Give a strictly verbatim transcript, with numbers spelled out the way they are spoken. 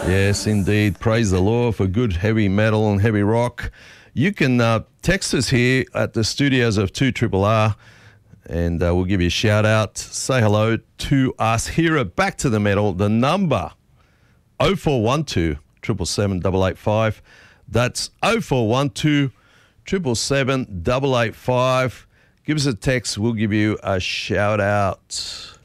Yes, indeed. Praise the Lord for good heavy metal and heavy rock. You can uh, text us here at the studios of two R R R and uh, we'll give you a shout out. Say hello to us here at Back to the Metal. The number oh four one two, seven seven seven, eight eight five. That's oh four one two, seven seven seven, eight eight five. Give us a text. We'll give you a shout out.